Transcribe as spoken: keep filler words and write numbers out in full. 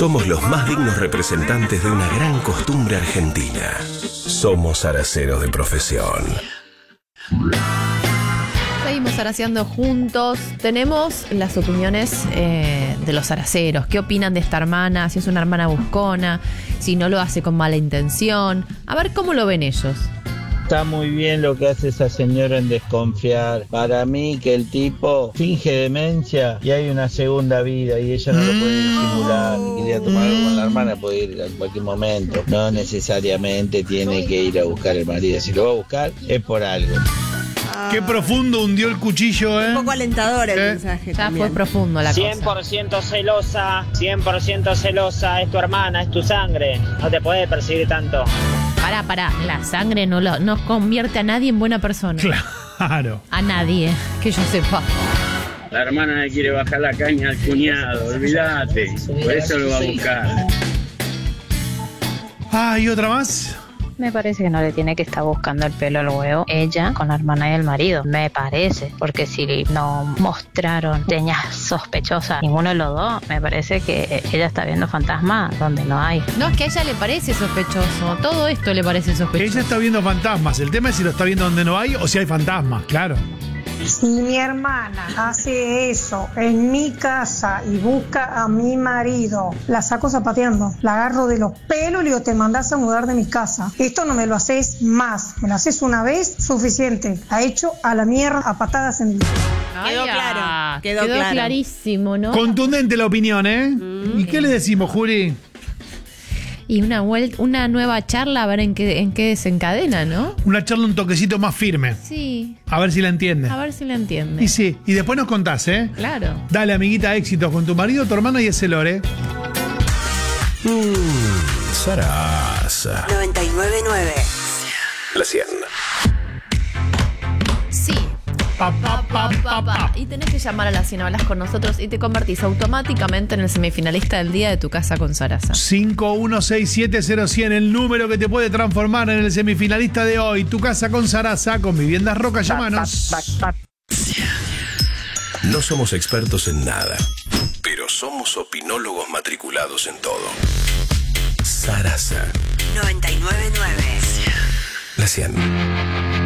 Somos los más dignos representantes de una gran costumbre argentina. Somos araceros de profesión. Seguimos araceando juntos. Tenemos las opiniones eh, de los araceros. ¿Qué opinan de esta hermana? Si es una hermana buscona, si no lo hace con mala intención. A ver cómo lo ven ellos. Está muy bien lo que hace esa señora en desconfiar. Para mí que el tipo finge demencia y hay una segunda vida y ella no lo puede disimular. Si quería tomar algo con la hermana puede ir en cualquier momento. No necesariamente tiene que ir a buscar el marido. Si lo va a buscar es por algo. Qué profundo hundió el cuchillo, ¿eh? Un poco alentador el ¿Eh? mensaje. Ya también. fue profundo la cien por ciento cosa. celosa, cien por ciento celosa, es tu hermana, es tu sangre, no te puede perseguir tanto. Pará, pará. La sangre no, lo, no convierte a nadie en buena persona. Claro. A nadie, que yo sepa. La hermana le quiere bajar la caña al cuñado, olvídate. Por eso lo va a buscar. Ah, ¿y otra más? Me parece que no le tiene que estar buscando el pelo al huevo ella con la hermana y el marido, me parece, porque si no mostraron señas sospechosas ninguno de los dos, me parece que ella está viendo fantasmas donde no hay. No, es que a ella le parece sospechoso. Todo esto le parece sospechoso. Ella está viendo fantasmas. El tema es si lo está viendo donde no hay o si hay fantasmas, claro. Si mi hermana hace eso en mi casa y busca a mi marido, la saco zapateando, la agarro de los pelos y le digo, te mandás a mudar de mi casa. Esto no me lo haces más, me lo haces una vez, suficiente. La echo a la mierda a patadas en el... Quedó claro, quedó Quedó claro. clarísimo, ¿no? Contundente la opinión, ¿eh? Mm. ¿Y qué le decimos, Juli? Y una vuelta, una nueva charla, a ver en qué, en qué desencadena, ¿no? Una charla un toquecito más firme. Sí. A ver si la entiende. A ver si la entiende. Y sí, y después nos contás, ¿eh? Claro. Dale, amiguita, éxitos con tu marido, tu hermana y ese lore. Mmm, Sarasa. noventa y nueve punto nueve. La cien. Sí. Pa, pa, pa, pa, pa. Y tenés que llamar a la cien, hablas con nosotros y te convertís automáticamente en el semifinalista del día de Tu Casa con Sarasa. cinco uno seis siete cero cien, el número que te puede transformar en el semifinalista de hoy. Tu Casa con Sarasa, con Viviendas Roca, llámanos. No somos expertos en nada, pero somos opinólogos matriculados en todo. Sarasa. noventa y nueve punto nueve. La cien.